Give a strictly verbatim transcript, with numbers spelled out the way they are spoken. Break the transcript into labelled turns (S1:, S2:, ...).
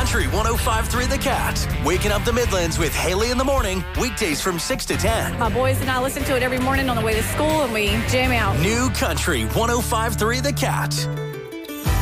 S1: Country one oh five point three The Cat. Waking up the Midlands with Haley in the morning, weekdays from six to ten.
S2: My boys and I listen to it every morning on the way to school, and we jam out.
S1: New Country one oh five point three The Cat.